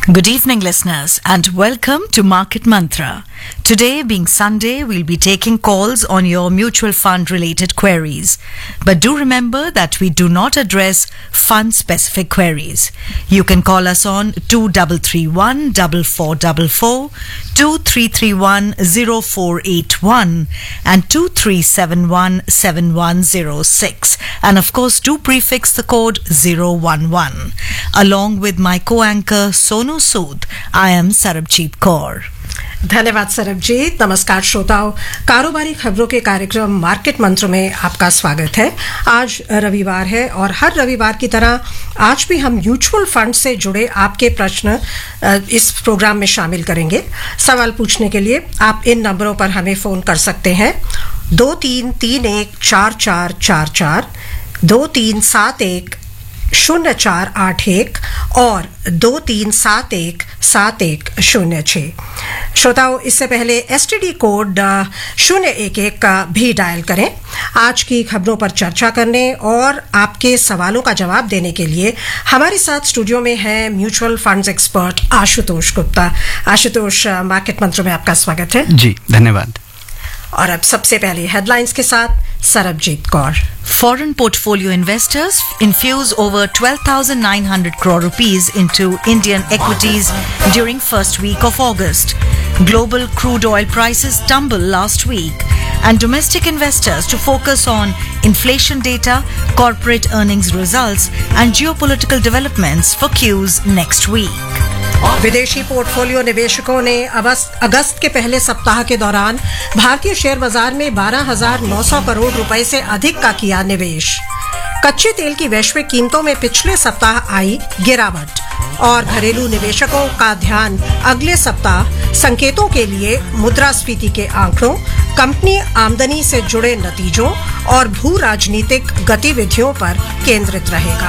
Good evening, listeners, and welcome to Market Mantra. Today, being Sunday, we'll be taking calls on your mutual fund related queries. But do remember that we do not address fund specific queries. You can call us on 2331 4444, 2331 0481, and 2371 7106. And of course, do prefix the code 011. Along with my co-anchor Sonu Sood, I am Sarabjeet Kaur. धन्यवाद सरबजीत। नमस्कार श्रोताओं, कारोबारी खबरों के कार्यक्रम market मंत्र में आपका स्वागत है। आज रविवार है और हर रविवार की तरह आज भी हम म्यूचुअल फंड से जुड़े आपके प्रश्न इस प्रोग्राम में शामिल करेंगे। सवाल पूछने के लिए आप इन नंबरों पर हमें फोन कर सकते हैं 23314444, 23710481 और 23717106। श्रोताओं, इससे पहले एसटीडी कोड 011 का भी डायल करें। आज की खबरों पर चर्चा करने और आपके सवालों का जवाब देने के लिए हमारे साथ स्टूडियो में है mutual funds expert Ashutosh Gupta. Ashutosh, market मंत्र में आपका स्वागत है। जी धन्यवाद। और अब सबसे पहले हेडलाइंस के साथ Sarabjit Kaur. Foreign portfolio investors infuse over 12,900 crore rupees into Indian equities during first week of August. Global crude oil prices tumble last week, and domestic investors to focus on inflation data, corporate earnings results, and geopolitical developments for Qs next week. विदेशी portfolio निवेशकों ने अगस्त के पहले सप्ताह के दौरान भारतीय share बाजार में 12,900 करोड़ रुपए से अधिक का किया निवेश। कच्चे तेल की वैश्विक कीमतों में पिछले सप्ताह आई गिरावट और घरेलू निवेशकों का ध्यान अगले सप्ताह संकेतों के लिए मुद्रास्फीति के आंकड़ों, कंपनी आमदनी से जुड़े नतीजों और भू राजनीतिक गतिविधियों पर केंद्रित रहेगा।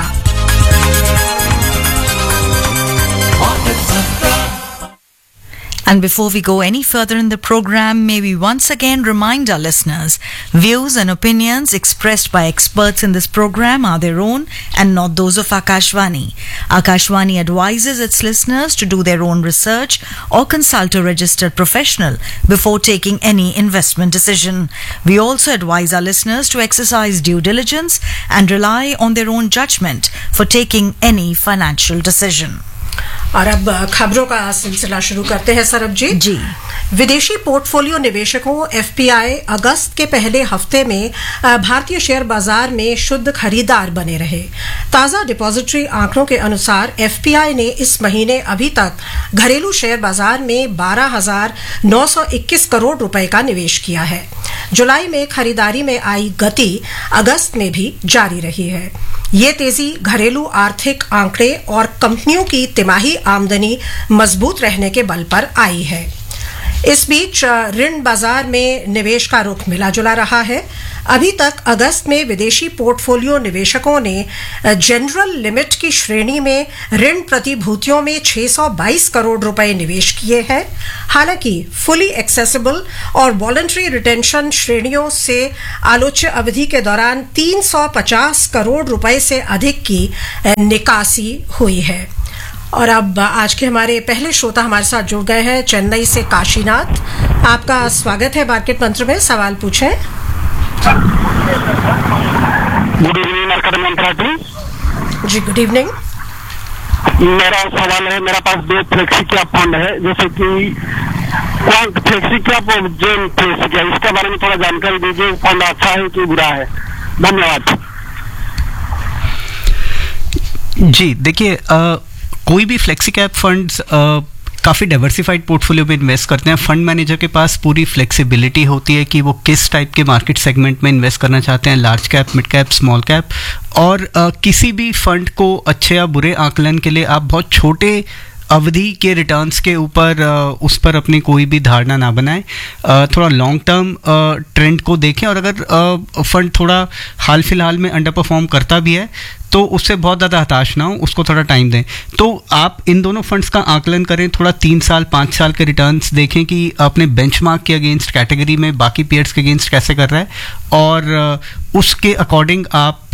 And before we go any further in the program, may we once again remind our listeners, views and opinions expressed by experts in this program are their own and not those of Akashvani. Akashvani advises its listeners to do their own research or consult a registered professional before taking any investment decision. We also advise our listeners to exercise due diligence and rely on their own judgment for taking any financial decision. और अब खबरों का सिलसिला शुरू करते हैं सरबजीत जी। विदेशी portfolio निवेशकों एफपीआई अगस्त के पहले हफ्ते में भारतीय शेयर बाजार में शुद्ध खरीदार बने रहे। ताजा डिपॉजिटरी आंकड़ों के अनुसार एफपीआई ने इस महीने अभी तक घरेलू शेयर बाजार में 12,921 करोड़ रुपए का निवेश किया है। जुलाई में खरीदारी में आई गति अगस्त में भी जारी रही है। ये तेजी घरेलू आर्थिक आंकड़े और कंपनियों की तिमाही आमदनी मजबूत रहने के बल पर आई है। इस बीच ऋण बाजार में निवेश का रुख मिला जुला रहा है। अभी तक अगस्त में विदेशी पोर्टफोलियो निवेशकों ने जनरल लिमिट की श्रेणी में ऋण प्रतिभूतियों में 622 करोड़ रुपए निवेश किए हैं। हालांकि फुली एक्सेसिबल और वॉलंटरी रिटेंशन श्रेणियों से आलोच्य अवधि के दौरान 350 करोड़ रुपए से अधिक की निकासी हुई है। और अब आज के हमारे पहले श्रोता हमारे साथ जुड़ गए हैं चेन्नई से काशीनाथ। आपका स्वागत है मार्केट मंत्र में। सवाल पूछें। गुड इवनिंग मार्केट मंत्रा जी, गुड इवनिंग। मेरा सवाल है, मेरा पास 2 फ्लेक्सी कैप फंड है, जैसे कि क्वांट फ्लेक्सी कैप और जेन फ्लेक्सी कैप, इसके बारे में थोड़ा जानकारी दीजिए। फंड अच्छा है कि बुरा है? धन्यवाद। जी देखिए, कोई भी फ्लेक्सी कैप फंड्स काफ़ी डाइवर्सिफाइड पोर्टफोलियो में इन्वेस्ट करते हैं। फंड मैनेजर के पास पूरी फ्लेक्सिबिलिटी होती है कि वो किस टाइप के मार्केट सेगमेंट में इन्वेस्ट करना चाहते हैं, large cap, mid cap, small cap. और किसी भी फंड को अच्छे या बुरे आकलन के लिए आप बहुत छोटे अवधि के रिटर्न्स के ऊपर उस पर अपनी कोई भी धारणा ना बनाएं। थोड़ा लॉन्ग टर्म ट्रेंड को देखें, और अगर फंड थोड़ा हाल फिलहाल में अंडर परफॉर्म करता भी है तो उससे बहुत ज़्यादा हताश ना हो, उसको थोड़ा टाइम दें। तो आप इन दोनों फंड्स का आकलन करें, थोड़ा 3 साल 5 साल के रिटर्न्स देखें कि अपने बेंचमार्क के अगेंस्ट, कैटेगरी में बाकी पेयर्स के अगेंस्ट कैसे कर रहा है, और उसके अकॉर्डिंग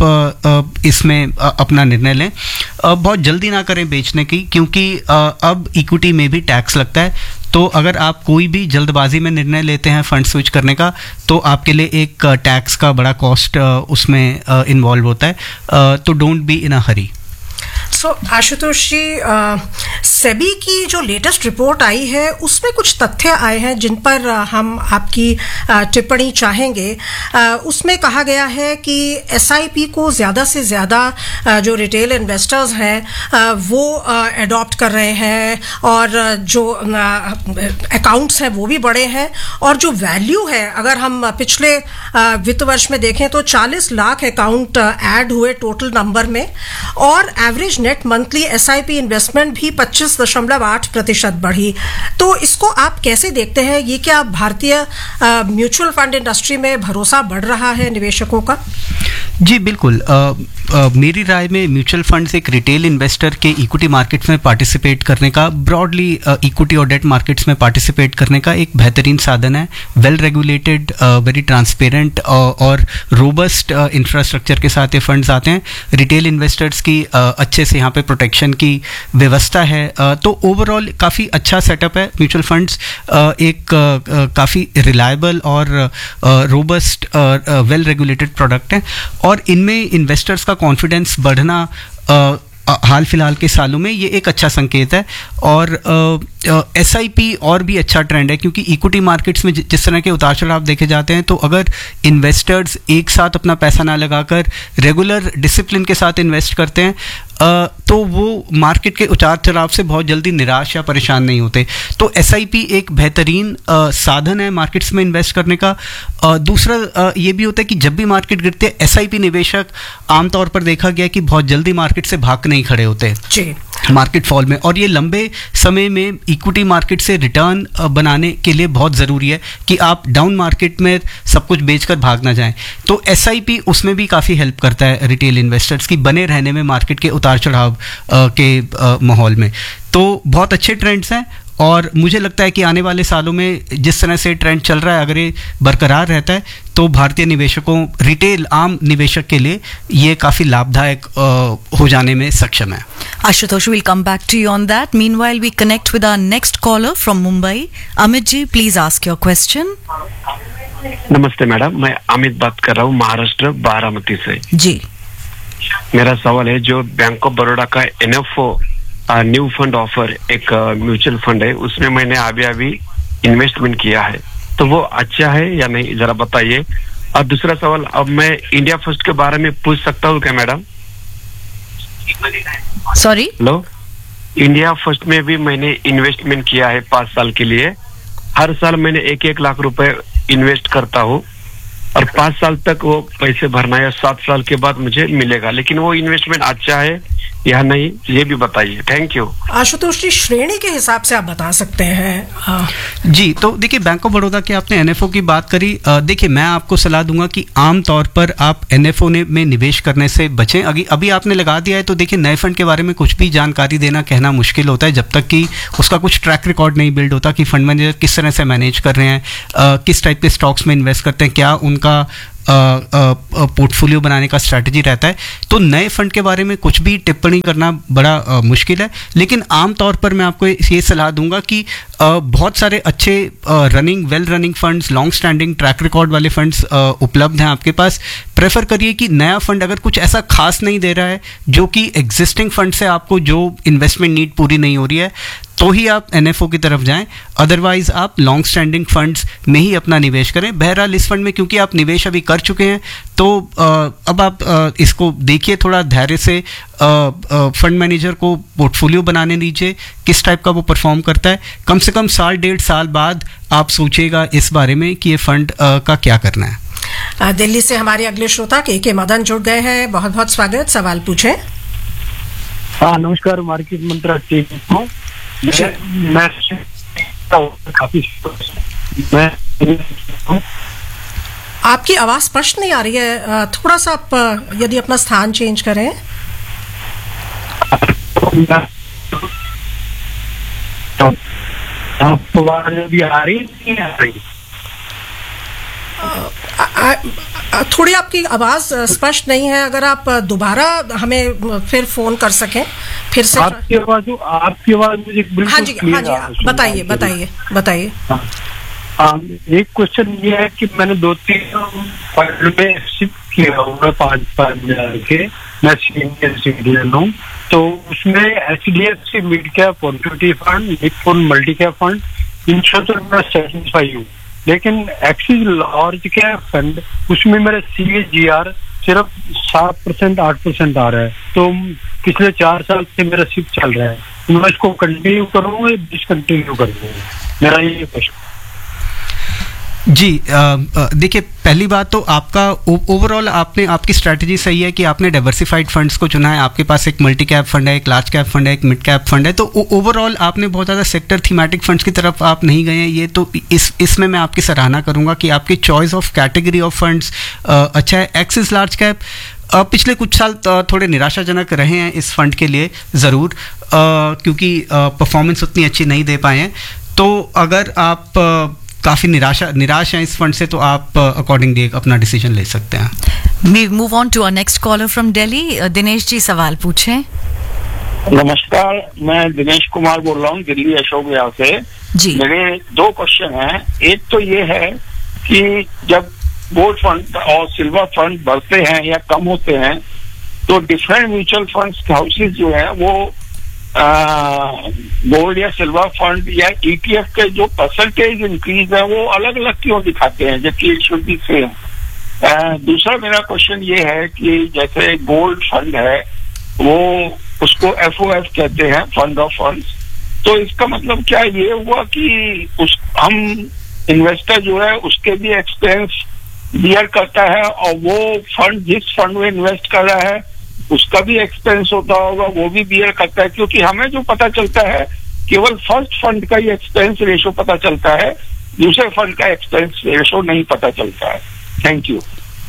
आप इसमें अपना निर्णय लें। बहुत जल्दी ना करें बेचने की, क्योंकि अब इक्विटी में भी टैक्स लगता है। तो अगर आप कोई भी जल्दबाजी में निर्णय लेते हैं फंड स्विच करने का, तो आपके लिए एक टैक्स का बड़ा कॉस्ट उसमें इन्वॉल्व होता है। तो डोंट बी इन अ हरी। सो आशुतोष जी, सेबी की जो लेटेस्ट रिपोर्ट आई है उसमें कुछ तथ्य आए हैं जिन पर हम आपकी टिप्पणी चाहेंगे। उसमें कहा गया है कि एसआईपी को ज़्यादा से ज़्यादा जो रिटेल इन्वेस्टर्स हैं वो अडॉप्ट कर रहे हैं, और जो अकाउंट्स हैं वो भी बड़े हैं, और जो वैल्यू है, अगर हम पिछले वित्त वर्ष में देखें तो 40 लाख अकाउंट ऐड हुए टोटल नंबर में, और average net monthly SIP investment भी 25.8% बढ़ी। तो इसको आप कैसे देखते हैं? ये क्या भारतीय म्यूचुअल फंड इंडस्ट्री में भरोसा बढ़ रहा है निवेशकों का? जी बिल्कुल। मेरी राय में म्यूचुअल फंड्स एक रिटेल इन्वेस्टर के इक्विटी मार्केट्स में पार्टिसिपेट करने का, ब्रॉडली इक्विटी और डेट मार्केट्स में पार्टिसिपेट करने का एक बेहतरीन साधन है। वेल रेगुलेटेड, वेरी ट्रांसपेरेंट और रोबस्ट इंफ्रास्ट्रक्चर के साथ ये फंड्स आते हैं। रिटेल इन्वेस्टर्स की अच्छे से यहाँ पे प्रोटेक्शन की व्यवस्था है। तो ओवरऑल काफ़ी अच्छा सेटअप है म्यूचुअल फंड्स। एक काफ़ी रिलायबल और रोबस्ट वेल रेगुलेटेड प्रोडक्ट है, और इनमें इन्वेस्टर्स का कॉन्फिडेंस बढ़ना हाल फिलहाल के सालों में ये एक अच्छा संकेत है। और एसआईपी और भी अच्छा ट्रेंड है, क्योंकि इक्विटी मार्केट्स में जिस तरह के उतार चढ़ाव देखे जाते हैं, तो अगर इन्वेस्टर्स एक साथ अपना पैसा ना लगाकर रेगुलर डिसिप्लिन के साथ इन्वेस्ट करते हैं, तो वो मार्केट के उतार चढ़ाव से बहुत जल्दी निराश या परेशान नहीं होते। तो एसआईपी एक बेहतरीन साधन है मार्केट्स में इन्वेस्ट करने का। दूसरा ये भी होता है कि जब भी मार्केट गिरते हैं, एसआईपी निवेशक आमतौर पर देखा गया कि बहुत जल्दी मार्केट से भाग नहीं खड़े होते मार्केट फॉल में, और ये लंबे समय में इक्विटी मार्केट से रिटर्न बनाने के लिए बहुत ज़रूरी है कि आप डाउन मार्केट में सब कुछ बेचकर भाग ना जाएं। तो एसआईपी उसमें भी काफ़ी हेल्प करता है रिटेल इन्वेस्टर्स की बने रहने में मार्केट के उतार चढ़ाव के माहौल में। तो बहुत अच्छे ट्रेंड्स हैं, और मुझे लगता है कि आने वाले सालों में जिस तरह से ट्रेंड चल रहा है, अगर ये बरकरार रहता है, तो भारतीय निवेशकों, रिटेल आम निवेशक के लिए ये काफ़ी लाभदायक हो जाने में सक्षम है। Ashutosh, we'll come back to you on that. Meanwhile, we connect with our next caller from Mumbai. Amit ji, please ask your question. नमस्ते मैडम, मैं अमित बात कर रहा हूँ महाराष्ट्र बारामती से। जी, मेरा सवाल है, जो बैंक ऑफ बड़ौदा का एनएफओ न्यू फंड ऑफर एक म्यूचुअल फंड है, उसमें मैंने अभी इन्वेस्टमेंट किया है, तो वो अच्छा है या नहीं, जरा बताइए। और दूसरा सवाल, अब मैं इंडिया फर्स्ट के बारे में पूछ सकता हूँ क्या madam? Sorry, hello, India first में भी मैंने इन्वेस्टमेंट किया है 5 साल के लिए। हर साल मैंने 1-1 लाख रुपए इन्वेस्ट करता हूँ, और 5 साल तक वो पैसे भरना है, 7 साल के बाद मुझे मिलेगा। लेकिन वो इन्वेस्टमेंट अच्छा है या नहीं, ये भी बताइए। Thank you. आशुतोष जी, श्रेणी के हिसाब से आप बता सकते हैं। जी, तो देखिए, बैंक ऑफ बड़ौदा की आपने एनएफओ की बात करी। देखिए, मैं आपको सलाह दूंगा कि आम तौर पर आप एनएफओ में निवेश करने से बचें। अभी आपने लगा दिया है, तो देखिए, नए फंड के बारे में कुछ भी जानकारी देना, कहना मुश्किल होता है जब तक कि उसका कुछ ट्रैक रिकॉर्ड नहीं बिल्ड होता कि फंड मैनेजर किस तरह से मैनेज कर रहे हैं, किस टाइप के स्टॉक्स में इन्वेस्ट करते हैं, क्या उनका पोर्टफोलियो बनाने का स्ट्रैटेजी रहता है। तो नए फंड के बारे में कुछ भी टिप्पणी करना बड़ा मुश्किल है। लेकिन आम तौर पर मैं आपको ये सलाह दूंगा कि बहुत सारे अच्छे well running funds, long standing track record वाले फंड्स उपलब्ध हैं आपके पास। प्रेफर करिए कि नया फंड अगर कुछ ऐसा खास नहीं दे रहा है, जो कि एग्जिस्टिंग फंड से आपको जो इन्वेस्टमेंट नीड पूरी नहीं हो रही है, तो ही आप एनएफओ की तरफ जाएं। अदरवाइज आप लॉन्ग स्टैंडिंग फंड्स में ही अपना निवेश करें। बहरहाल इस फंड में क्योंकि आप निवेश अभी कर चुके हैं, तो अब आप इसको देखिए थोड़ा धैर्य से। फंड मैनेजर को पोर्टफोलियो बनाने दीजिए, किस टाइप का वो परफॉर्म करता है। कम से कम 1.5 साल बाद आप सोचिएगा इस बारे में कि ये फंड का क्या करना है। दिल्ली से हमारे अगले श्रोता के मदन जुड़ गए हैं। बहुत बहुत स्वागत, सवाल पूछें। हाँ, नमस्कार मार्केट मंत्रा टीम। मैं काफी आपकी आवाज स्पष्ट नहीं आ रही है, थोड़ा सा आप यदि अपना स्थान चेंज करें। आपको आवाज अभी आ रही नहीं आ रही? थोड़ी आपकी आवाज स्पष्ट नहीं है, अगर आप दोबारा हमें फिर फोन कर सकें फिर से। आपकी आवाज मुझे बिल्कुल हाँ जी बताइए बताइए बताइए। एक क्वेश्चन ये है कि मैंने 2-3 फंड में शिफ्ट किया हुआ 5,000 के, मैं सीनियर सिटीजन हूँ, तो उसमें HDFC mid cap equity fund, Nippon multi cap fund, इनसे तो मैं सेटिस्फाई हूँ, लेकिन एक्सिस लार्ज कैप फंड उसमें मेरा CAGR सिर्फ 7% 8% आ रहा है। तो पिछले 4 साल से मेरा शिफ्ट चल रहा है, तो मैं इसको कंटिन्यू करूँगा या डिसकंटिन्यू करूँगा, मेरा ये क्वेश्चन। जी देखिए, पहली बात तो आपका ओवरऑल आपकी स्ट्रैटेजी सही है कि आपने डाइवर्सिफाइड फंड्स को चुना है। आपके पास एक मल्टी कैप फंड है, एक लार्ज कैप फंड है, एक मिड कैप फंड है, तो ओवरऑल आपने बहुत ज़्यादा सेक्टर थीमेटिक फंड्स की तरफ आप नहीं गए हैं। ये तो इसमें मैं आपकी सराहना करूंगा कि आपकी choice of category of funds अच्छा है। एक्सिस लार्ज कैप पिछले कुछ साल थोड़े निराशाजनक रहे हैं इस फंड के लिए ज़रूर, क्योंकि परफॉर्मेंस उतनी अच्छी नहीं दे पाए हैं। तो अगर आप काफ़ी निराश हैं इस फंड से, तो आप अकॉर्डिंगली अपना डिसीजन ले सकते हैं। We move on to our next caller from Delhi. Dinesh ji सवाल पूछें। नमस्कार, मैं दिनेश कुमार बोल रहा हूँ दिल्ली अशोक विहार से जी। मेरे 2 क्वेश्चन हैं। एक तो ये है कि जब गोल्ड फंड और सिल्वर फंड बढ़ते हैं या कम होते हैं, तो डिफरेंट म्यूचुअल फंड्स हाउसेज जो है वो गोल्ड या सिल्वर फंड या ETF के जो परसेंटेज इंक्रीज है वो अलग अलग क्यों दिखाते हैं, जबकि इट शुड बी सेम। दूसरा मेरा क्वेश्चन ये है कि जैसे गोल्ड फंड है वो उसको FOF कहते हैं, फंड ऑफ फंड्स, तो इसका मतलब क्या ये हुआ कि हम इन्वेस्टर जो है उसके भी एक्सपेंस बियर करता है, और वो फंड जिस फंड में इन्वेस्ट कर रहा है उसका भी एक्सपेंस होता होगा, वो भी बियर करता है? क्योंकि हमें जो पता चलता है केवल फर्स्ट फंड का ही एक्सपेंस रेशो पता चलता है, दूसरे फंड का एक्सपेंस रेशो नहीं पता चलता है। Thank you.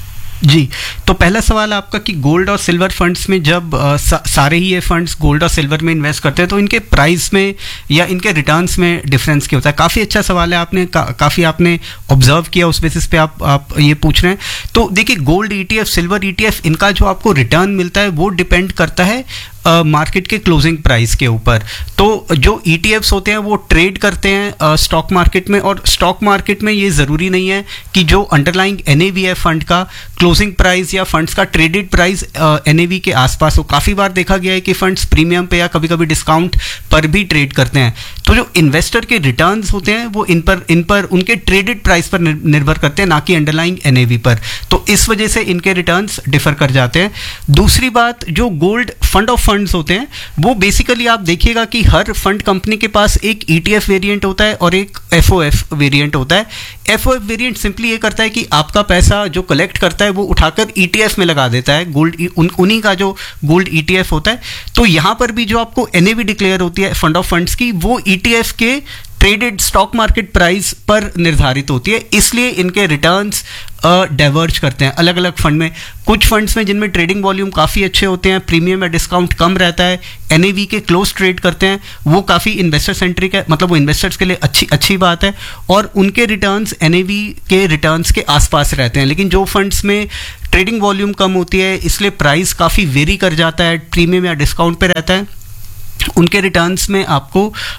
जी, तो पहला सवाल आपका कि गोल्ड और सिल्वर फंड्स में जब सारे ही ये फंड्स गोल्ड और सिल्वर में इन्वेस्ट करते हैं तो इनके प्राइस में या इनके रिटर्न्स में डिफरेंस क्या होता है? काफ़ी अच्छा सवाल है, आपने काफ़ी आपने ऑब्जर्व किया, उस बेसिस पे आप ये पूछ रहे हैं। तो देखिए, गोल्ड ETF, सिल्वर ETF, इनका जो आपको रिटर्न मिलता है वो डिपेंड करता है मार्केट के क्लोजिंग प्राइस के ऊपर। तो जो ETFs होते हैं वो ट्रेड करते हैं स्टॉक मार्केट में, और स्टॉक मार्केट में ये ज़रूरी नहीं है कि जो अंडरलाइंग NAV है फंड का, क्लोजिंग प्राइस या फंड्स का ट्रेडेड प्राइस NAV के आसपास हो। काफ़ी बार देखा गया है कि फंड्स प्रीमियम पे या कभी कभी डिस्काउंट पर भी ट्रेड करते हैं। तो जो इन्वेस्टर के रिटर्न्स होते हैं वो इन पर उनके ट्रेडेड प्राइस पर निर्भर करते हैं, ना कि अंडरलाइंग NAV पर। तो इस वजह से इनके रिटर्न्स डिफर कर जाते हैं। दूसरी बात, जो गोल्ड फंड ऑफ फंड्स होते हैं वो बेसिकली आप देखिएगा कि हर फंड कंपनी के पास एक ETF वेरिएंट होता है और एक FOF वेरिएंट होता है। FOF वेरिएंट सिंपली ये करता है कि आपका पैसा जो कलेक्ट करता है वो उठाकर ETF में लगा देता है, गोल्ड उन्हीं का जो गोल्ड ETF होता है। तो यहाँ पर भी जो आपको NAV डिक्लेयर होती है फंड ऑफ फंड्स की, वो ETF के ट्रेडेड स्टॉक मार्केट प्राइस पर निर्धारित होती है, इसलिए इनके रिटर्न्स डाइवर्ज करते हैं अलग अलग फंड में। कुछ फंड्स में जिनमें ट्रेडिंग वॉल्यूम काफ़ी अच्छे होते हैं, प्रीमियम या डिस्काउंट कम रहता है, NAV के क्लोज ट्रेड करते हैं, वो काफ़ी इन्वेस्टर सेंट्रिक है, मतलब वो इन्वेस्टर्स के लिए अच्छी बात है, और उनके रिटर्न्स NAV के रिटर्न्स के आसपास रहते हैं। लेकिन जो फंड्स में ट्रेडिंग वॉल्यूम कम होती है, इसलिए प्राइस काफ़ी वेरी कर जाता है, प्रीमियम या डिस्काउंट पे रहता है, उनके रिटर्न्स में आपको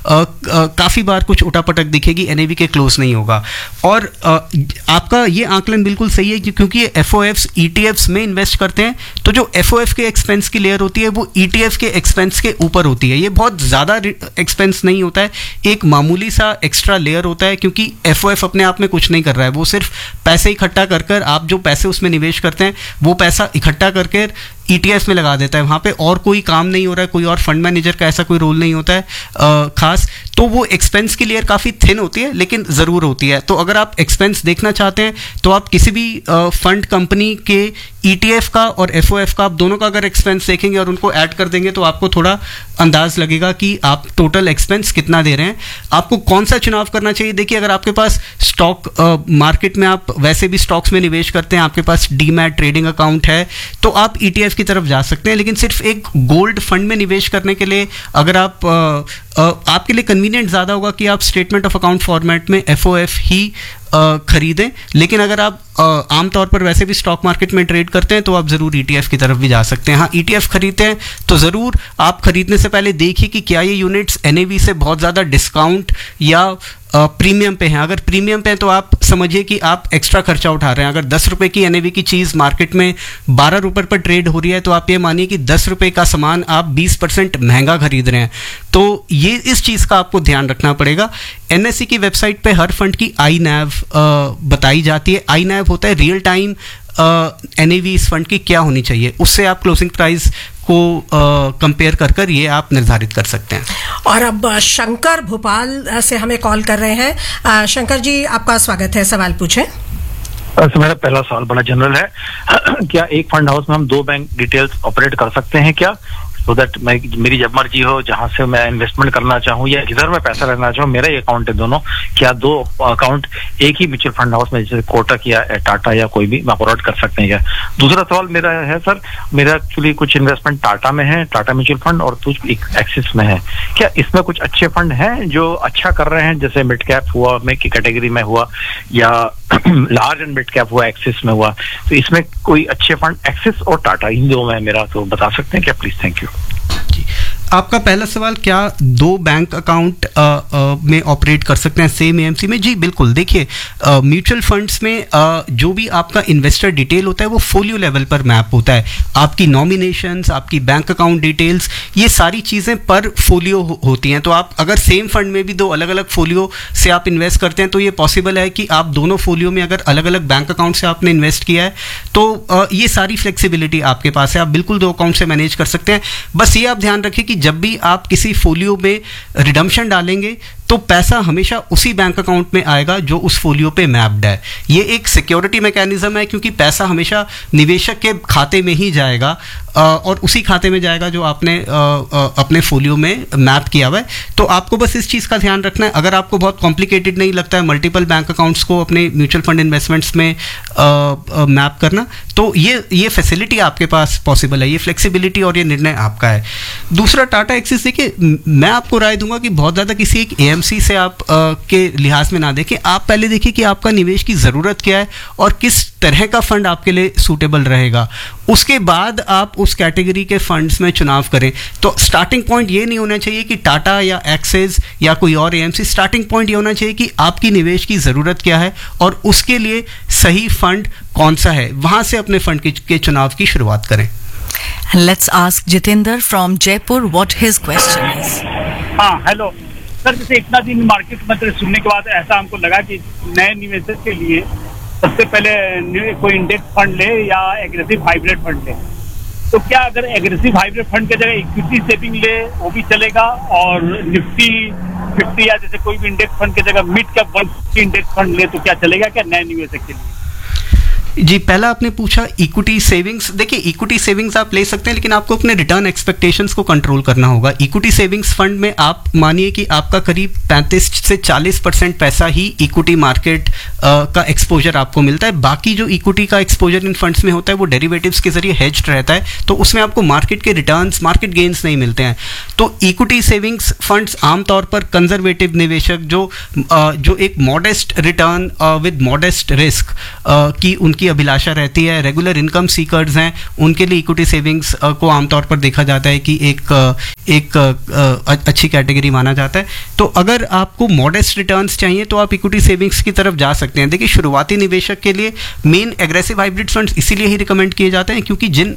काफ़ी बार कुछ उठापटक दिखेगी, NAV के क्लोज नहीं होगा। और आपका ये आंकलन बिल्कुल सही है क्योंकि ये FOFs ETFs में इन्वेस्ट करते हैं, तो जो FOF के एक्सपेंस की लेयर होती है वो ETF के एक्सपेंस के ऊपर होती है। ये बहुत ज़्यादा एक्सपेंस नहीं होता है, एक मामूली सा एक्स्ट्रा लेयर होता है, क्योंकि FOF अपने आप में कुछ नहीं कर रहा है, वो सिर्फ पैसे इकट्ठा कर आप जो पैसे उसमें निवेश करते हैं वो पैसा इकट्ठा करके ETF में लगा देता है। वहाँ पे और कोई काम नहीं हो रहा है, कोई और फंड मैनेजर का ऐसा कोई रोल नहीं होता है खास। तो वो एक्सपेंस की लेयर काफ़ी थिन होती है, लेकिन ज़रूर होती है। तो अगर आप एक्सपेंस देखना चाहते हैं तो आप किसी भी फंड कंपनी के ETF का और FOF का आप दोनों का अगर एक्सपेंस देखेंगे और उनको ऐड कर देंगे तो आपको थोड़ा अंदाज लगेगा कि आप टोटल एक्सपेंस कितना दे रहे हैं। आपको कौन सा चुनाव करना चाहिए? देखिए, अगर आपके पास स्टॉक मार्केट में आप वैसे भी स्टॉक्स में निवेश करते हैं, आपके पास डीमैट ट्रेडिंग अकाउंट है, तो आप ETF की तरफ जा सकते हैं। लेकिन सिर्फ एक गोल्ड फंड में निवेश करने के लिए अगर आप आपके लिए कन्वीनियंट ज़्यादा होगा कि आप स्टेटमेंट ऑफ अकाउंट फॉर्मेट में FOF ही खरीदें। लेकिन अगर आप आमतौर पर वैसे भी स्टॉक मार्केट में ट्रेड करते हैं तो आप ज़रूर ETF की तरफ भी जा सकते हैं। हाँ, ETF खरीदते हैं तो ज़रूर आप खरीदने से पहले देखिए कि क्या ये यूनिट्स NAV से बहुत ज़्यादा डिस्काउंट या प्रीमियम पे हैं। अगर प्रीमियम पे हैं तो आप समझिए कि आप एक्स्ट्रा खर्चा उठा रहे हैं। अगर 10 रुपये की NAV की चीज़ मार्केट में 12 रुपये पर ट्रेड हो रही है तो आप ये मानिए कि 10 रुपये का सामान आप 20% महंगा खरीद रहे हैं। तो ये इस चीज़ का आपको ध्यान रखना पड़ेगा। NSE की वेबसाइट पे हर फंड की INAV बताई जाती है। INAV होता है रियल टाइम NAV इस फंड की क्या होनी चाहिए, उससे आप क्लोजिंग प्राइस को कंपेयर कर ये आप निर्धारित कर सकते हैं। और अब शंकर भोपाल से हमें कॉल कर रहे हैं। शंकर जी, आपका स्वागत है, सवाल पूछें। मेरा पहला सवाल बड़ा जनरल है। क्या एक फंड हाउस में हम 2 बैंक डिटेल्स ऑपरेट कर सकते हैं क्या? सो दैट मेरी जब मर्जी हो, जहां से मैं इन्वेस्टमेंट करना चाहूँ या जिधर मैं पैसा रखना चाहूँ, मेरा ही अकाउंट है दोनों, क्या 2 अकाउंट एक ही म्यूचुअल फंड हाउस में जैसे कोटक या टाटा या कोई भी ऑपरेट कर सकते हैं क्या? दूसरा सवाल मेरा है सर, मेरा एक्चुअली कुछ इन्वेस्टमेंट टाटा में है, टाटा म्यूचुअल फंड, और कुछ एक्सिस में है। क्या इसमें कुछ अच्छे फंड हैं जो अच्छा कर रहे हैं, जैसे मिड कैप हुआ में की कैटेगरी में हुआ या लार्ज एंड मिड कैप हुआ एक्सिस में हुआ, तो इसमें कोई अच्छे फंड एक्सिस और टाटा इन दो में मेरा तो बता सकते हैं क्या प्लीज? Thank you. आपका पहला सवाल, क्या 2 बैंक अकाउंट में ऑपरेट कर सकते हैं सेम AMC में? जी बिल्कुल। देखिए, म्यूचुअल फंड्स में जो भी आपका इन्वेस्टर डिटेल होता है वो फोलियो लेवल पर मैप होता है। आपकी नॉमिनेशंस, आपकी बैंक अकाउंट डिटेल्स, ये सारी चीज़ें पर फोलियो होती हैं। तो आप अगर सेम फंड में भी 2 अलग अलग फोलियो से आप इन्वेस्ट करते हैं तो ये पॉसिबल है कि आप दोनों फोलियो में अगर अलग अलग बैंक अकाउंट से आपने इन्वेस्ट किया है तो ये सारी फ्लेक्सिबिलिटी आपके पास है, आप बिल्कुल 2 अकाउंट से मैनेज कर सकते हैं। बस ये आप ध्यान रखिए कि जब भी आप किसी फोलियो में रिडम्पशन डालेंगे तो पैसा हमेशा उसी बैंक अकाउंट में आएगा जो उस फोलियो पे मैप्ड है। ये एक सिक्योरिटी मैकेनिज्म है, क्योंकि पैसा हमेशा निवेशक के खाते में ही जाएगा और उसी खाते में जाएगा जो आपने अपने फोलियो में मैप किया हुआ है। तो आपको बस इस चीज़ का ध्यान रखना है। अगर आपको बहुत कॉम्प्लिकेटेड नहीं लगता है मल्टीपल बैंक अकाउंट्स को अपने म्यूचुअल फंड इन्वेस्टमेंट्स में मैप करना, तो ये फैसिलिटी आपके पास पॉसिबल है, ये फ्लेक्सिबिलिटी और ये निर्णय आपका है। दूसरा, टाटा एक्सिस, देखिए मैं आपको राय दूंगा कि बहुत ज़्यादा किसी एक AMC से आप के लिहाज में ना देखें। आप पहले देखिए कि आपका निवेश की ज़रूरत क्या है और किस तरह का फंड आपके लिए सूटेबल रहेगा, उसके बाद आप उस कैटेगरी के फंड्स में चुनाव करें। तो स्टार्टिंग पॉइंट ये नहीं होना चाहिए कि टाटा या एक्सिस या कोई और AMC, स्टार्टिंग पॉइंट ये होना चाहिए कि आपकी निवेश की ज़रूरत क्या है और उसके लिए सही फंड कौन सा है, वहाँ से अपने फंड के चुनाव की शुरुआत करें। Let's ask Jitendra from Jaipur what his question is. हाँ, हेलो सर। जैसे इतना दिन मार्केट में सुनने के बाद ऐसा हमको लगा कि नए निवेशक के लिए सबसे पहले कोई इंडेक्स फंड ले या एग्रेसिव हाइब्रिड फंड ले, तो क्या अगर एग्रेसिव हाइब्रिड फंड की जगह इक्विटी सेविंग ले वो भी चलेगा, और निफ्टी 50 या जैसे कोई भी इंडेक्स फंड की जगह मिड कैप 150 इंडेक्स फंड ले तो क्या चलेगा क्या नए निवेशक के लिए? जी, पहला आपने पूछा इक्विटी सेविंग्स। देखिए, इक्विटी सेविंग्स आप ले सकते हैं, लेकिन आपको अपने रिटर्न एक्सपेक्टेशंस को कंट्रोल करना होगा। इक्विटी सेविंग्स फंड में आप मानिए कि आपका करीब 35 से 40% पैसा ही इक्विटी मार्केट का एक्सपोजर आपको मिलता है। बाकी जो इक्विटी का एक्सपोजर इन फंड्स में होता है वो डेरिवेटिव्स के जरिए हेज्ड रहता है, तो उसमें आपको मार्केट के रिटर्न्स, मार्केट गेन्स नहीं मिलते हैं। तो इक्विटी सेविंग्स फंड्स आमतौर पर कंजर्वेटिव निवेशक जो एक modest return with modest risk की उनकी अभिलाषा रहती है, रेगुलर इनकम सीकर्स हैं, उनके लिए इक्विटी सेविंग्स को आमतौर पर देखा जाता है कि एक अच्छी कैटेगरी माना जाता है। तो अगर आपको मॉडेस्ट रिटर्न्स चाहिए तो आप इक्विटी सेविंग्स की तरफ जा सकते हैं। देखिए, शुरुआती निवेशक के लिए मेन एग्रेसिव हाइब्रिड फंड्स इसीलिए ही रिकमेंड किए जाते हैं क्योंकि जिन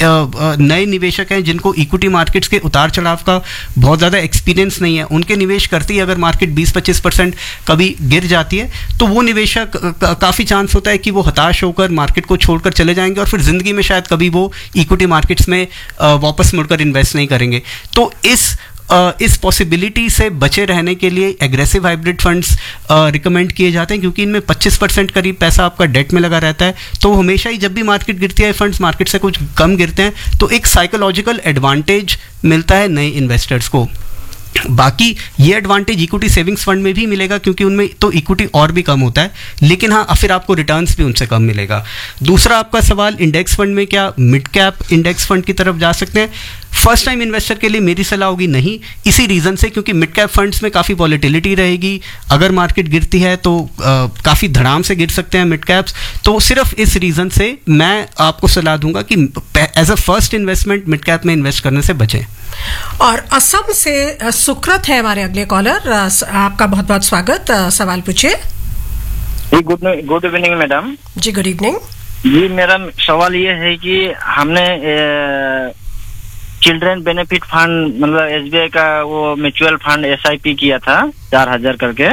नए निवेशक हैं जिनको इक्विटी मार्केट्स के उतार चढ़ाव का बहुत ज़्यादा एक्सपीरियंस नहीं है, उनके निवेश करते ही अगर मार्केट 20-25% कभी गिर जाती है तो वो निवेशक काफ़ी चांस होता है कि वो हताश होकर मार्केट को छोड़कर चले जाएंगे और फिर ज़िंदगी में शायद कभी वो इक्विटी मार्केट्स में वापस मुड़कर इन्वेस्ट नहीं करेंगे। तो इस इस पॉसिबिलिटी से बचे रहने के लिए एग्रेसिव हाइब्रिड फंड्स रिकमेंड किए जाते हैं, क्योंकि इनमें 25% करीब पैसा आपका डेट में लगा रहता है। तो हमेशा ही जब भी मार्केट गिरती है, फंड्स मार्केट से कुछ कम गिरते हैं, तो एक साइकोलॉजिकल एडवांटेज मिलता है नए इन्वेस्टर्स को। बाकी ये एडवांटेज इक्विटी सेविंग्स फंड में भी मिलेगा, क्योंकि उनमें तो इक्विटी और भी कम होता है, लेकिन हाँ फिर आपको रिटर्न्स भी उनसे कम मिलेगा। दूसरा आपका सवाल, इंडेक्स फंड में क्या मिड कैप इंडेक्स फंड की तरफ जा सकते हैं? फर्स्ट टाइम इन्वेस्टर के लिए मेरी सलाह होगी नहीं, इसी रीज़न से क्योंकि मिड कैप फंड्स में काफ़ी वॉलेटिलिटी रहेगी। अगर मार्केट गिरती है तो काफ़ी धड़ाम से गिर सकते हैं मिड कैप्स। तो सिर्फ इस रीज़न से मैं आपको सलाह दूंगा कि as a first investment mid cap में इन्वेस्ट करने से बचें। और असम से सुकृत है हमारे अगले कॉलर, आपका बहुत बहुत स्वागत, सवाल पूछिए। Good evening madam. जी गुड इवनिंग जी, मेरा सवाल ये है कि हमने चिल्ड्रन बेनिफिट फंड मतलब एसबीआई का वो म्यूचुअल फंड एसआईपी किया था 4000 करके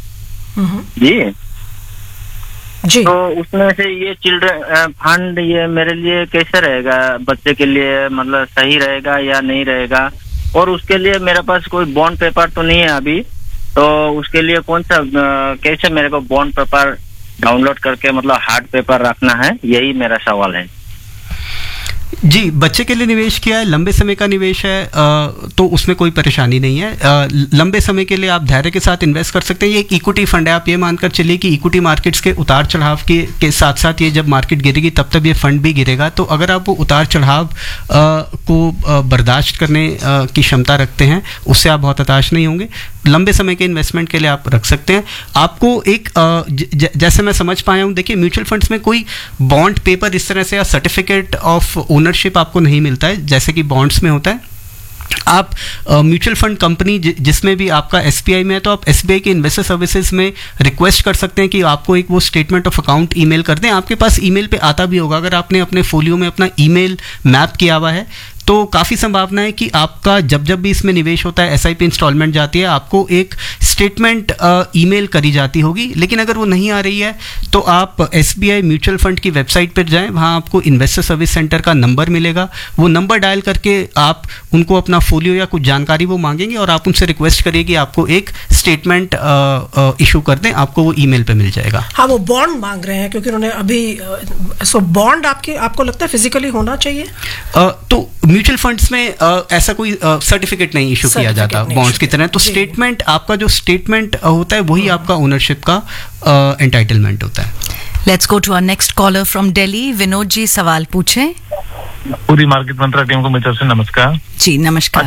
जी, तो उसमें से ये चिल्ड्रन फंड ये मेरे लिए कैसे रहेगा, बच्चे के लिए मतलब सही रहेगा या नहीं रहेगा? और उसके लिए मेरे पास कोई बॉन्ड पेपर तो नहीं है अभी, तो उसके लिए कौन सा कैसे मेरे को बॉन्ड पेपर डाउनलोड करके मतलब हार्ड पेपर रखना है, यही मेरा सवाल है। जी, बच्चे के लिए निवेश किया है, लंबे समय का निवेश है, तो उसमें कोई परेशानी नहीं है। लंबे समय के लिए आप धैर्य के साथ इन्वेस्ट कर सकते हैं। ये एक इक्विटी फंड है, आप ये मानकर चलिए कि इक्विटी मार्केट्स के उतार चढ़ाव के साथ साथ ये जब मार्केट गिरेगी तब तक ये फंड भी गिरेगा। तो अगर आप वो उतार चढ़ाव को बर्दाश्त करने की क्षमता रखते हैं, उससे आप बहुत हताश नहीं होंगे। लंबे समय के इन्वेस्टमेंट के लिए आप रख सकते हैं। आपको एक जैसे मैं समझ पाया हूँ, देखिए म्यूचुअल फंड्स में कोई बॉन्ड पेपर इस तरह से या सर्टिफिकेट ऑफ ओनरशिप आपको नहीं मिलता है जैसे कि बॉन्ड्स में होता है। आप म्यूचुअल फंड कंपनी जिसमें भी आपका एसबीआई में है, तो आप एसबीआई के इन्वेस्टर सर्विसेज में रिक्वेस्ट कर सकते हैं कि आपको एक वो स्टेटमेंट ऑफ अकाउंट ईमेल कर दें। आपके पास ईमेल पे आता भी होगा, अगर आपने अपने फोलियो में अपना ईमेल मैप किया हुआ है तो काफ़ी संभावना है कि आपका जब जब भी इसमें निवेश होता है, एसआईपी इंस्टॉलमेंट जाती है, आपको एक स्टेटमेंट ईमेल करी जाती होगी। लेकिन अगर वो नहीं आ रही है तो आप एसबीआई म्यूचुअल फंड की वेबसाइट पर जाएं, वहाँ आपको इन्वेस्टर सर्विस सेंटर का नंबर मिलेगा। वो नंबर डायल करके आप उनको अपना फोलियो या कुछ जानकारी वो मांगेंगे और आप उनसे रिक्वेस्ट करिए कि आपको एक स्टेटमेंट इशू कर दें, आपको वो ईमेल पे मिल जाएगा। हाँ, वो बॉन्ड मांग रहे हैं क्योंकि उन्होंने अभी बॉन्ड आपको लगता है फिजिकली होना चाहिए? तो म्यूचुअल फंड्स में ऐसा कोई सर्टिफिकेट नहीं इशू किया जाता बॉन्ड्स की तरह। तो स्टेटमेंट, आपका जो स्टेटमेंट होता है वही आपका ओनरशिप का एंटाइटलमेंट होता है। Let's go to our next collar from Delhi. Vinod ji, सवाल पूछें। पूरी मार्केट मंत्रा टीम को मेरी तरफ से नमस्कार। जी नमस्कार।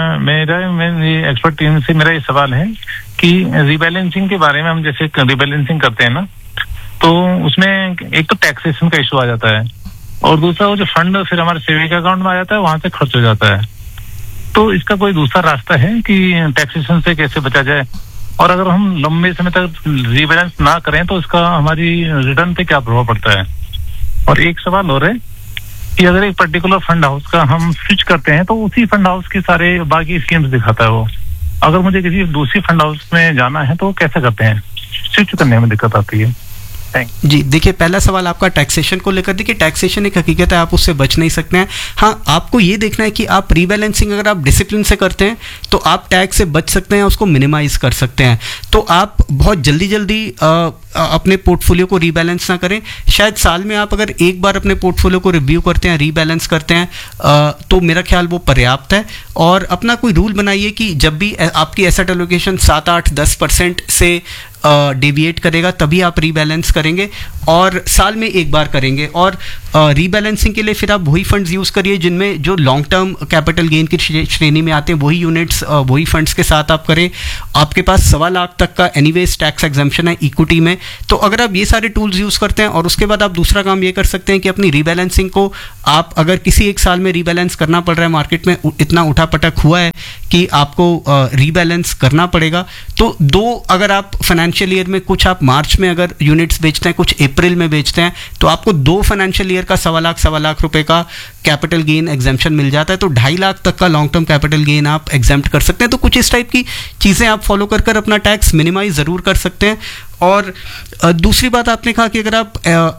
मेरी एक्सपर्ट टीम से मेरा ये सवाल है कि रीबैलेंसिंग के बारे में, हम जैसे रीबैलेंसिंग करते हैं ना, तो उसमें एक तो टैक्सेशन का इशू आ जाता है और दूसरा वो जो फंड फिर हमारे सेविंग अकाउंट में आ जाता है, वहां से खर्च हो जाता है। तो इसका कोई दूसरा रास्ता है कि टैक्सेशन से कैसे बचा जाए? और अगर हम लंबे समय तक रीबैलेंस ना करें तो इसका हमारी रिटर्न पे क्या प्रभाव पड़ता है? और एक सवाल और है कि अगर एक पर्टिकुलर फंड हाउस का हम स्विच करते हैं तो उसी फंड हाउस के सारे बाकी स्कीम्स दिखाता है वो। अगर मुझे किसी दूसरी फंड हाउस में जाना है तो कैसे करते हैं? स्विच करने में दिक्कत आती है। जी देखिए, पहला सवाल आपका टैक्सेशन को लेकर, देखिए टैक्सेशन एक हकीकत है, आप उससे बच नहीं सकते हैं। हाँ, आपको ये देखना है कि आप रीबैलेंसिंग अगर आप डिसिप्लिन से करते हैं तो आप टैक्स से बच सकते हैं, उसको मिनिमाइज कर सकते हैं। तो आप बहुत जल्दी अपने पोर्टफोलियो को रीबैलेंस ना करें। शायद साल में आप अगर एक बार अपने पोर्टफोलियो को रिव्यू करते हैं, रीबैलेंस करते हैं, तो मेरा ख्याल वो पर्याप्त है। और अपना कोई रूल बनाइए कि जब भी आपकी एसेट एलोकेशन 7-8-10% से डेविएट करेगा तभी आप रीबैलेंस करेंगे, और साल में एक बार करेंगे। और रीबैलेंसिंग के लिए फिर आप वही फंड्स यूज़ करिए जिनमें जो लॉन्ग टर्म कैपिटल गेन की श्रेणी में आते हैं, वही यूनिट्स वही फंड्स के साथ आप करें। आपके पास 1.25 लाख तक का एनीवेज टैक्स एग्जम्पशन है इक्विटी में। तो अगर आप ये सारे टूल्स यूज़ करते हैं और उसके बाद आप दूसरा काम ये कर सकते हैं कि अपनी रीबैलेंसिंग को, आप अगर किसी एक साल में रीबैलेंस करना पड़ रहा है, मार्केट में इतना उठापटक हुआ है कि आपको रीबैलेंस करना पड़ेगा, तो अगर आप फाइनेंशियल ईयर में कुछ आप मार्च में अगर यूनिट्स बेचते हैं, कुछ अप्रैल में बेचते हैं, तो आपको 2 फाइनेंशियल ईयर का 1.25 लाख रुपए का कैपिटल गेन एग्जाम्पशन मिल जाता है। तो 2.5 लाख तक का लॉन्ग टर्म कैपिटल गेन आप एग्जाम्प्ट कर सकते हैं। तो कुछ इस टाइप की चीज़ें आप फॉलो कर अपना टैक्स मिनिमाइज ज़रूर कर सकते हैं। और दूसरी बात आपने कहा कि अगर आप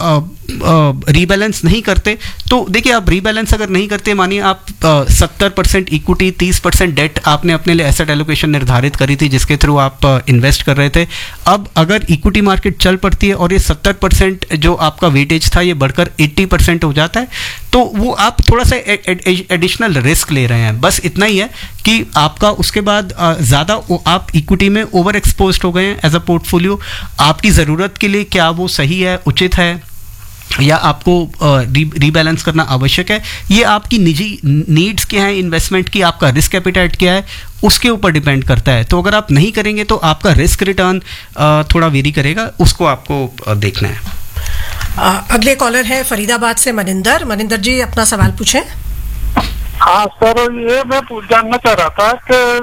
रीबैलेंस नहीं करते, तो देखिए आप रीबैलेंस अगर नहीं करते, मानिए आप 70% इक्विटी 30% डेट आपने अपने लिए एसेट एलोकेशन निर्धारित करी थी जिसके थ्रू आप इन्वेस्ट कर रहे थे। अब अगर इक्विटी मार्केट चल पड़ती है और ये 70% जो आपका वेटेज था ये बढ़कर 80% हो जाता है, तो वो आप थोड़ा सा एडिशनल रिस्क ले रहे हैं। बस इतना ही है कि आपका उसके बाद ज़्यादा आप इक्विटी में ओवर एक्सपोज हो गए हैं एज अ पोर्टफोलियो। आपकी ज़रूरत के लिए क्या वो सही है, उचित है, या आपको रीबैलेंस करना आवश्यक है, ये आपकी निजी नीड्स क्या है इन्वेस्टमेंट की, आपका रिस्क एपिटाइट क्या है, उसके ऊपर डिपेंड करता है। तो अगर आप नहीं करेंगे तो आपका रिस्क रिटर्न थोड़ा वेरी करेगा, उसको आपको देखना है। अगले कॉलर है फरीदाबाद से मनिंदर जी, अपना सवाल पूछें। हाँ सर, ये मैं जानना चाह रहा था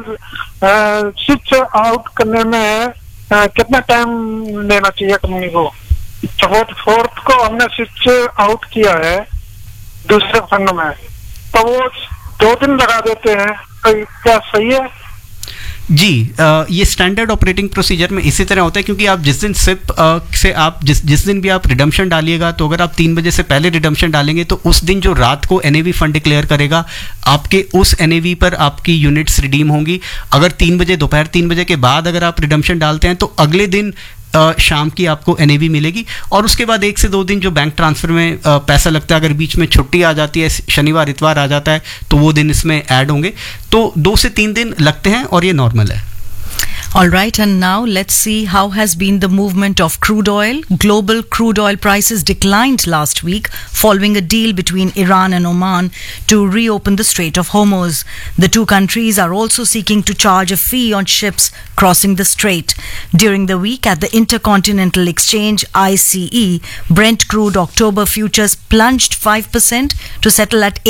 कि स्विच आउट करने में कितना टाइम लेना चाहिए कंपनी को। सपोज 4th को हमने स्विच आउट किया है दूसरे फंड में, तो वो 2 दिन लगा देते हैं, तो क्या सही है? जी, ये स्टैंडर्ड ऑपरेटिंग प्रोसीजर में इसी तरह होता है, क्योंकि आप जिस दिन सिप से आप जिस दिन भी आप रिडम्पशन डालिएगा, तो अगर आप 3 बजे से पहले रिडम्पशन डालेंगे तो उस दिन जो रात को एनएवी फंड डिक्लेयर करेगा, आपके उस एनएवी पर आपकी यूनिट्स रिडीम होंगी। अगर 3 बजे दोपहर 3 बजे के बाद अगर आप रिडम्पशन डालते हैं तो अगले दिन शाम की आपको एनएवी मिलेगी, और उसके बाद 1 से 2 दिन जो बैंक ट्रांसफ़र में पैसा लगता है, अगर बीच में छुट्टी आ जाती है, शनिवार इतवार आ जाता है, तो वो दिन इसमें ऐड होंगे। तो 2 से 3 दिन लगते हैं और ये नॉर्मल है। All right, and now let's see how has been the movement of crude oil. Global crude oil prices declined last week following a deal between Iran and Oman to reopen the Strait of Hormuz. The two countries are also seeking to charge a fee on ships crossing the strait. During the week at the Intercontinental Exchange ICE, Brent crude October futures plunged 5% to settle at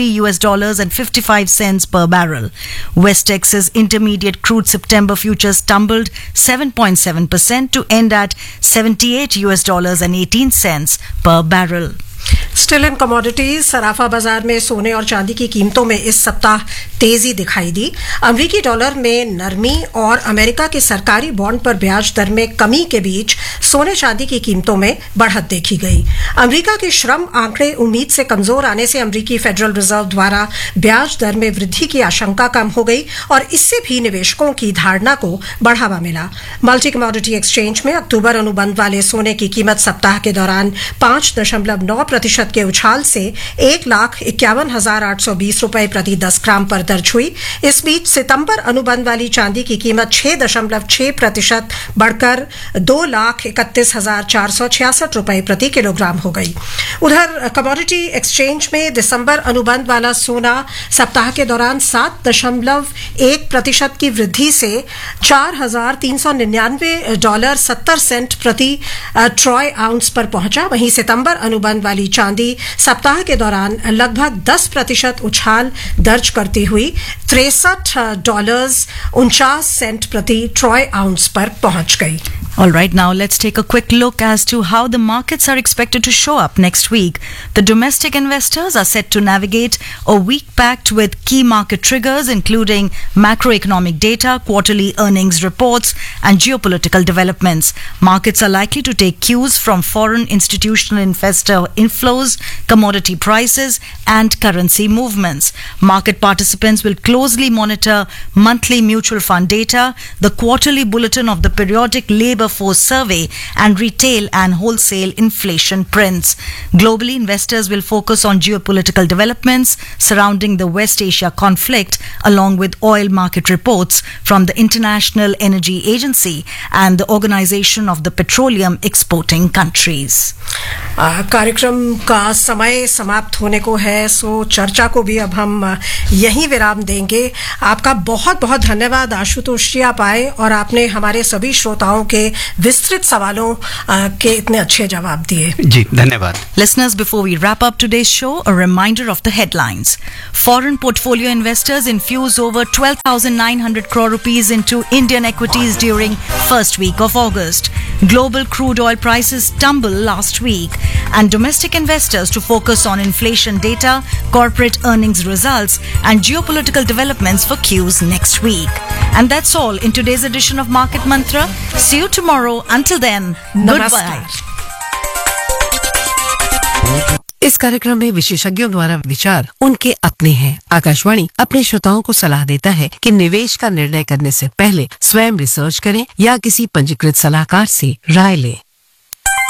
$83.55 per barrel. West Texas Intermediate crude September futures tumbled 7.7% to end at $78.18 per barrel. Still in commodities, सराफा बाजार में सोने और चांदी की कीमतों में इस सप्ताह तेजी दिखाई दी। अमरीकी डॉलर में नरमी और अमेरिका के सरकारी बॉन्ड पर ब्याज दर में कमी के बीच सोने चांदी की कीमतों में बढ़त देखी गई। अमरीका के श्रम आंकड़े उम्मीद से कमजोर आने से अमरीकी फेडरल रिजर्व द्वारा ब्याज दर में वृद्धि की आशंका कम हो गई और इससे भी निवेशकों की धारणा को बढ़ावा मिला। मल्टी कमोडिटी एक्सचेंज में अक्टूबर अनुबंध वाले सोने की कीमत सप्ताह के दौरान 5.9% के उछाल से 1,51,820 रुपए प्रति 10 ग्राम पर दर्ज हुई। इस बीच सितंबर अनुबंध वाली चांदी की कीमत 6.6% बढ़कर 2,31,466 रुपए प्रति किलोग्राम हो गई। उधर कमोडिटी एक्सचेंज में दिसंबर अनुबंध वाला सोना सप्ताह के दौरान 7.1% की वृद्धि से $4,399.70 प्रति ट्रॉय आउंस पर पहुंचा। वहीं सितंबर अनुबंध वाली चांदी सप्ताह के दौरान लगभग 10% उछाल दर्ज करती हुई $63.49 प्रति ट्रॉय आउंस पर पहुंच गई। All right, now let's take a quick look as to how the markets are expected to show up next week. The domestic investors are set to navigate a week packed with key market triggers including macroeconomic data, quarterly earnings reports and geopolitical developments. Markets are likely to take cues from foreign institutional investor inflows, commodity prices and currency movements. Market participants will closely monitor monthly mutual fund data, the quarterly bulletin of the periodic labor force survey and retail and wholesale inflation prints. Globally, investors will focus on geopolitical developments surrounding the West Asia conflict along with oil market reports from the International Energy Agency and the Organization of the Petroleum Exporting Countries. कार्यक्रम का समय समाप्त होने को है, सो चर्चा को भी अब हम यहीं विराम देंगे। आपका बहुत बहुत धन्यवाद आशुतोष जी, आप आए और आपने हमारे सभी श्रोताओं के विस्तृत सवालों के इतने अच्छे जवाब दिए। जी धन्यवाद। Listeners, before we wrap up today's show, a reminder of the headlines. Foreign portfolio investors infused over 12,900 crore rupees into Indian equities during first week of August. Global crude oil prices tumbled last week, and domestic investors to focus on inflation data, corporate earnings results, and geopolitical developments for cues next week. And that's all in today's edition of Market Mantra. See you tomorrow. Until then, goodbye. इस कार्यक्रम में विशेषज्ञों द्वारा विचार उनके अपने हैं। आकाशवाणी अपने श्रोताओं को सलाह देता है कि निवेश का निर्णय करने से पहले स्वयं रिसर्च करें या किसी पंजीकृत सलाहकार से राय लें।